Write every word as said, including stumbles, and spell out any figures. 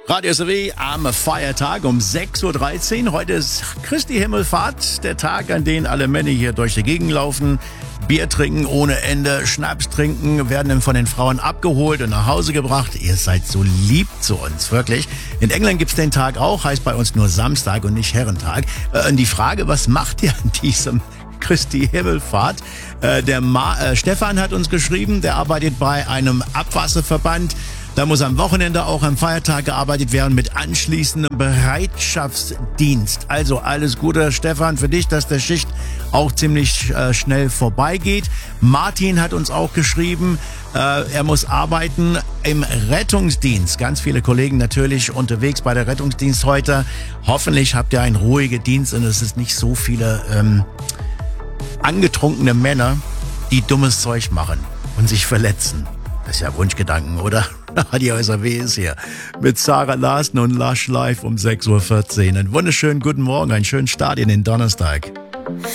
Radio S R W am Feiertag um sechs Uhr dreizehn. Heute ist Christi Himmelfahrt, der Tag, an dem alle Männer hier durch die Gegend laufen, Bier trinken ohne Ende, Schnaps trinken, werden dann von den Frauen abgeholt und nach Hause gebracht. Ihr seid so lieb zu uns, wirklich. In England gibt's den Tag auch, heißt bei uns nur Samstag und nicht Herrentag. Äh, und die Frage, was macht ihr an diesem Christi Himmelfahrt? Äh, der Ma- äh, Stefan hat uns geschrieben, der arbeitet bei einem Abwasserverband. Da muss am Wochenende auch am Feiertag gearbeitet werden mit anschließendem Bereitschaftsdienst. Also alles Gute, Stefan, für dich, dass der Schicht auch ziemlich äh, schnell vorbeigeht. Martin hat uns auch geschrieben, äh, er muss arbeiten im Rettungsdienst. Ganz viele Kollegen natürlich unterwegs bei der Rettungsdienst heute. Hoffentlich habt ihr einen ruhigen Dienst und es ist nicht so viele ähm, angetrunkene Männer, die dummes Zeug machen und sich verletzen. Das ist ja Wunschgedanken, oder? Radio S R W ist hier mit Sarah Larsen und Lush live um sechs Uhr vierzehn. Einen wunderschönen guten Morgen, einen schönen Start in den Donnerstag.